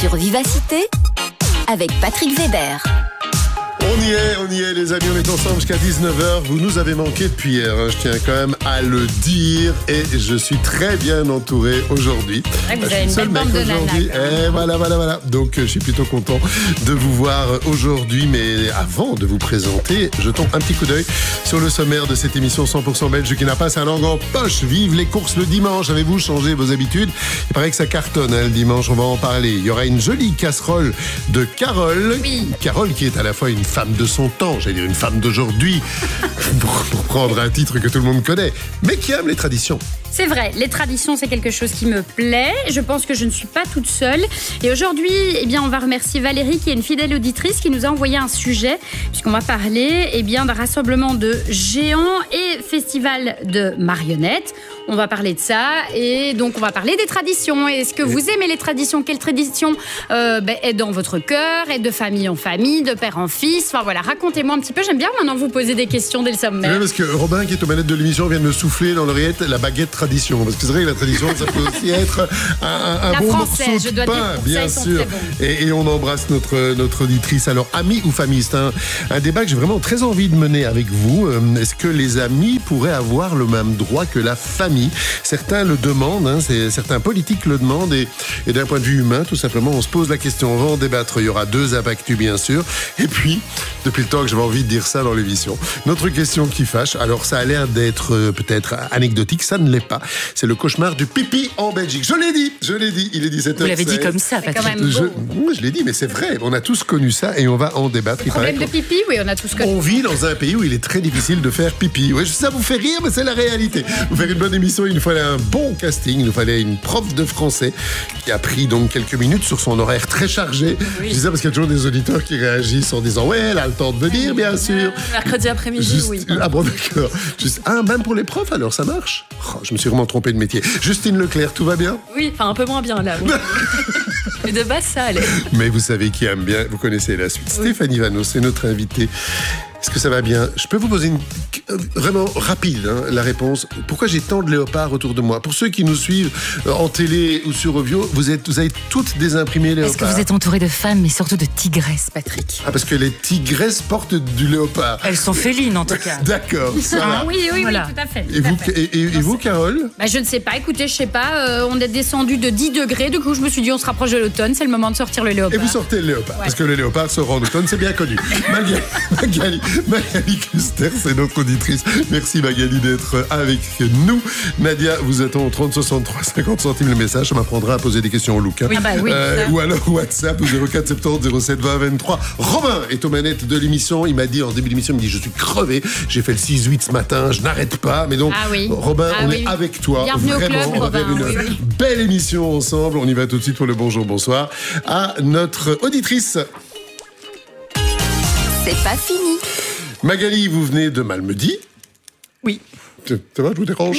sur Vivacité avec Patrick Weber. On y est les amis, on est ensemble jusqu'à 19h. Vous nous avez manqué depuis hier, je tiens quand même à le dire. Et je suis très bien entouré aujourd'hui. Vous avez une belle bande de nanas. Et voilà. Donc je suis plutôt content de vous voir aujourd'hui. Mais avant de vous présenter, jetons un petit coup d'œil sur le sommaire de cette émission 100% belge qui n'a pas sa langue en poche. Vive les courses le dimanche. Avez-vous changé vos habitudes? Il paraît que ça cartonne le dimanche, on va en parler. Il y aura une jolie casserole de Carole. Oui. Carole qui est à la fois une femme de son temps, j'allais dire une femme d'aujourd'hui, pour prendre un titre que tout le monde connaît, mais qui aime les traditions. C'est vrai, les traditions, c'est quelque chose qui me plaît. Je pense que je ne suis pas toute seule. Et aujourd'hui, on va remercier Valérie, qui est une fidèle auditrice, qui nous a envoyé un sujet, puisqu'on va parler d'un rassemblement de géants et festival de marionnettes. On va parler de ça, et donc on va parler des traditions. Est-ce que vous aimez les traditions? Quelle tradition est dans votre cœur, est de famille en famille, de père en fils? Enfin voilà, racontez-moi un petit peu. J'aime bien maintenant vous poser des questions dès le sommaire. Oui, parce que Robin, qui est aux manettes de l'émission, vient de me souffler dans l'oreillette la baguette tradition. Parce que c'est vrai que la tradition, ça peut aussi être un bon morceau de pain, bien sûr. Et on embrasse notre auditrice. Alors, amis ou famille, c'est un débat que j'ai vraiment très envie de mener avec vous. Est-ce que les amis pourraient avoir le même droit que la famille? Certains le demandent, certains politiques le demandent. Et d'un point de vue humain, tout simplement, on se pose la question. On va en débattre. Il y aura 2 impactus, bien sûr. Et puis, depuis le temps que j'avais envie de dire ça dans l'émission, notre question qui fâche. Alors, ça a l'air d'être peut-être anecdotique. Ça ne l'est pas. C'est le cauchemar du pipi en Belgique. Je l'ai dit. Il est 17h16. Vous l'avez dit comme ça, Patrick. Je l'ai dit, mais c'est vrai. On a tous connu ça et on va en débattre. Problème de pipi, oui, on a tous connu. On vit dans un pays où il est très difficile de faire pipi. Oui, ça vous fait rire, mais c'est la réalité. Pour faire une bonne émission, il nous fallait un bon casting. Il nous fallait une prof de français qui a pris donc quelques minutes sur son horaire très chargé. Oui. Je dis ça parce qu'il y a toujours des auditeurs qui réagissent en disant ouais, elle a le temps de venir, bien sûr. Mercredi après-midi, oui. Ah bon, d'accord. Même pour les profs, alors ça marche. Je me suis vraiment trompé de métier. Justine Leclerc, tout va bien? Oui, enfin un peu moins bien là. Oui. Mais de base, ça allait. Mais vous savez qui aime bien, vous connaissez la suite. Oui. Stéphanie Vanneau, c'est notre invitée. Est-ce que ça va bien? Je peux vous poser une vraiment rapide la réponse. Pourquoi j'ai tant de léopards autour de moi? Pour ceux qui nous suivent en télé ou sur Ovio, vous avez toutes des imprimés léopards. Est-ce que vous êtes entouré de femmes, mais surtout de tigresses, Patrick? Ah, parce que les tigresses portent du léopard. Elles sont félines, en tout cas. D'accord, ça va. Oui, voilà. Tout à fait. Et vous, Carole? Je ne sais pas, écoutez, je sais pas. On est descendu de 10 degrés, du coup je me suis dit on se rapproche de l'automne, c'est le moment de sortir le léopard. Et vous sortez le léopard, parce que le léopard sort en automne, c'est bien connu. Magali Custer, c'est notre auditrice. Merci Magali d'être avec nous. Nadia vous attend au 30 63 50 centimes le message. Ça m'apprendra à poser des questions au look. Ou alors WhatsApp au 04 70 07 20 23. Robin est aux manettes de l'émission. Il m'a dit en début d'émission, je suis crevé. J'ai fait le 6-8 ce matin, je n'arrête pas. Mais donc, Robin, on est avec toi. Bienvenue vraiment, au club, on va faire une belle émission ensemble. On y va tout de suite pour le bonjour, bonsoir à notre auditrice. C'est pas fini. Magali, vous venez de Malmedy. Oui. Ça va, je vous dérange?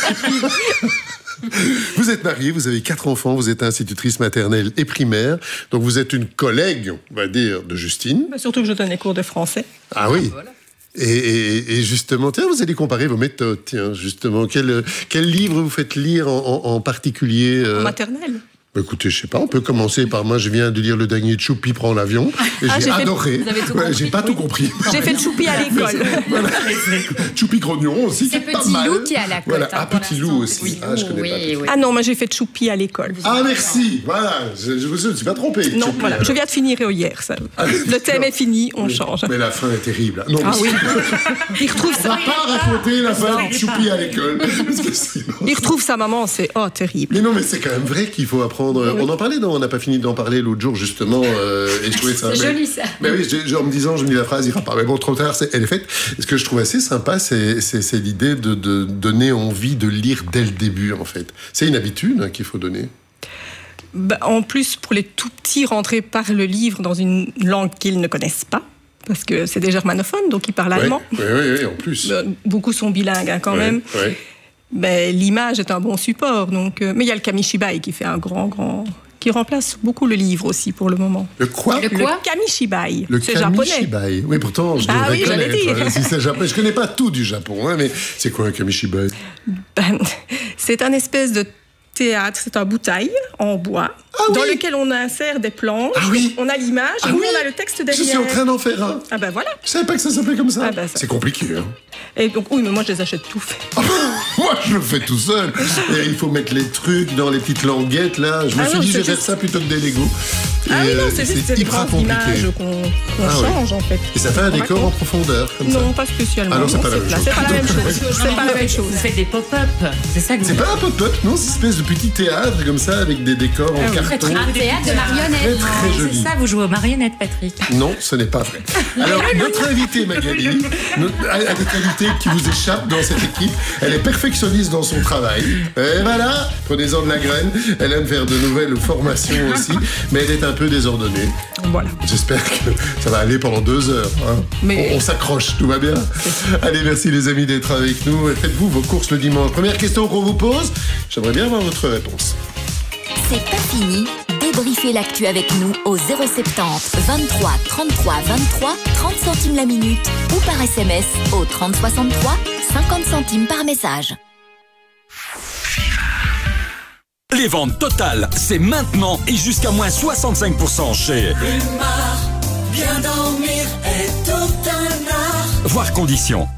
Vous êtes mariée, vous avez 4 enfants, vous êtes institutrice maternelle et primaire. Donc vous êtes une collègue, on va dire, de Justine. Surtout que je donne les cours de français. Ah oui. Voilà. Et justement, tiens, vous allez comparer vos méthodes. Tiens, justement, quel livre vous faites lire en particulier En maternelle. Écoutez, je sais pas, on peut commencer par moi. Je viens de lire le dernier Choupi prend l'avion et j'ai adoré. Vous avez tout compris. J'ai pas tout compris. J'ai fait Choupi à l'école. Voilà. Choupi Grognon aussi, c'est pas mal. Petit Loup qui est à la côte. Voilà, Petit Loup aussi. Oui. Je connais pas. Oui. Ah non, moi j'ai fait Choupi à l'école. Ah merci, voilà, je me suis pas trompé. Non, Choupi, voilà, je viens de finir hier. Ça. Le thème est fini, on change. Mais la fin est terrible. Non, oui. Il retrouve ça. On va pas raconter la fin de Choupi à l'école. Il retrouve sa maman, c'est terrible. Mais non, mais c'est quand même vrai qu'il faut apprendre. On en parlait. On n'a pas fini d'en parler l'autre jour, justement. Et je trouvais ça. C'est joli, ça. Mais oui, en me disant, je me dis la phrase, il ira pas. Mais bon, trop tard, elle est faite. Ce que je trouve assez sympa, c'est l'idée de donner envie de lire dès le début, en fait. C'est une habitude qu'il faut donner. En plus, pour les tout petits, rentrer par le livre dans une langue qu'ils ne connaissent pas. Parce que c'est des germanophones, donc ils parlent allemand. Oui, en plus. Beaucoup sont bilingues, quand même. Ouais. L'image est un bon support. Donc, mais il y a le kamishibai qui fait un grand... qui remplace beaucoup le livre aussi pour le moment. Le quoi? Le kamishibai. C'est japonais. Oui, pourtant, je devrais connaître. Si c'est japonais. Je connais pas tout du Japon, mais c'est quoi un kamishibai? C'est un espèce de théâtre, c'est un bouteille en bois dans lequel on insère des planches. Ah oui. On a l'image et nous, on a le texte derrière. Je suis en train d'en faire un. Ah ben voilà. Je savais pas que ça s'appelait comme ça. Ah ben ça. C'est compliqué. Hein. Et donc, oui, mais moi, je les achète tout fait. Moi, je le fais tout seul. Et il faut mettre les trucs dans les petites languettes, là. Je me suis dit, je vais faire ça plutôt que des Lego. Ah oui, non, c'est juste des grandes images qu'on change, en fait. Et ça fait un décor en profondeur, comme ça? Non, pas spécialement. Ah non, c'est pas la même chose. C'est pas la même chose. C'est pas la même chose. Vous faites des pop-up. C'est ça que vous C'est pas un pop-up, non, c'est une espèce de petit théâtre, comme ça, avec des décors en carton. Un théâtre de marionnettes. Très joli. C'est ça, vous jouez aux marionnettes, Patrick. Non, ce n'est pas vrai. Alors, notre invitée, Magali, notre invitée qui vous échappe dans cette équipe, elle est perfectionniste dans son travail. Et voilà, prenez-en de la graine. Elle aime faire de nouvelles formations aussi, mais elle est un peu désordonnée. Voilà. J'espère que ça va aller pendant 2 heures. Hein. Mais on s'accroche, tout va bien. Allez, merci les amis d'être avec nous. Faites-vous vos courses le dimanche. Première question qu'on vous pose, j'aimerais bien avoir votre réponse. C'est pas fini. Débriefez l'actu avec nous au 070 23 33 23 30 centimes la minute ou par SMS au 30 63 50 centimes par message. Les ventes totales, c'est maintenant et jusqu'à moins 65% chez Rumar, bien dormir est tout un art. Voir conditions.